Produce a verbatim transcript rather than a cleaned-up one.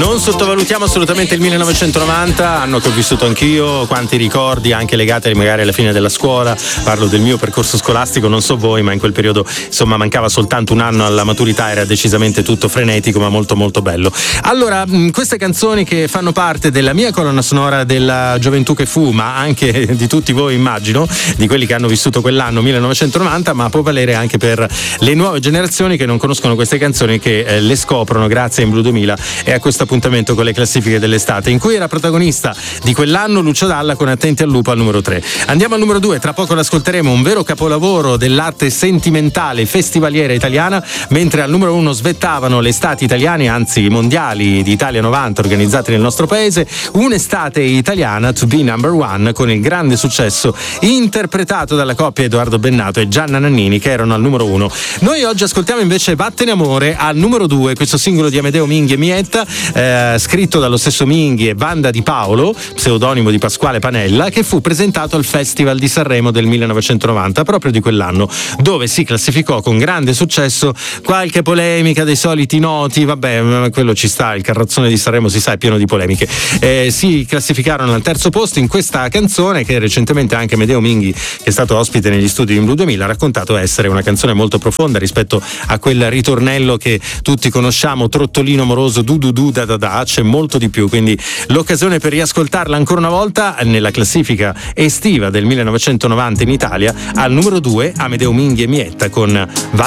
Non sottovalutiamo assolutamente il millenovecentonovanta, anno che ho vissuto anch'io, quanti ricordi anche legati magari alla fine della scuola. Parlo del mio percorso scolastico, non so voi, ma in quel periodo insomma mancava soltanto un anno alla maturità, era decisamente tutto frenetico ma molto molto bello. Allora, queste canzoni che fanno parte della mia colonna sonora della gioventù che fu, ma anche di tutti voi immagino, di quelli che hanno vissuto quell'anno millenovecentonovanta, ma può valere anche per le nuove generazioni che non conoscono queste canzoni, che eh, le scoprono grazie a In Blu duemila e a questo appuntamento con le classifiche dell'estate, in cui era protagonista di quell'anno Lucio Dalla con Attenti al lupo al numero tre. Andiamo al numero due, tra poco l'ascolteremo, un vero capolavoro dell'arte sentimentale festivaliera italiana, mentre al numero uno svettavano le estati italiane, anzi i mondiali di Italia novanta organizzati nel nostro paese, un'estate italiana to be number one, con il grande successo interpretato dalla coppia Edoardo Bennato e Gianna Nannini, che erano al numero uno. Noi oggi ascoltiamo invece Vattene amore al numero due, questo singolo di Amedeo Minghi e Mietta, Eh, scritto dallo stesso Minghi e Wanda Di Paolo, pseudonimo di Pasquale Panella, che fu presentato al Festival di Sanremo del millenovecentonovanta, proprio di quell'anno, dove si classificò con grande successo. Qualche polemica dei soliti noti, vabbè, quello ci sta, il carrozzone di Sanremo si sa è pieno di polemiche. Eh, si classificarono al terzo posto in questa canzone che recentemente anche Amedeo Minghi, che è stato ospite negli studi di In Blu duemila, ha raccontato essere una canzone molto profonda rispetto a quel ritornello che tutti conosciamo, trottolino amoroso, du du du da da da, c'è molto di più, quindi l'occasione per riascoltarla ancora una volta nella classifica estiva del millenovecentonovanta in Italia. Al numero due Amedeo Minghi e Mietta con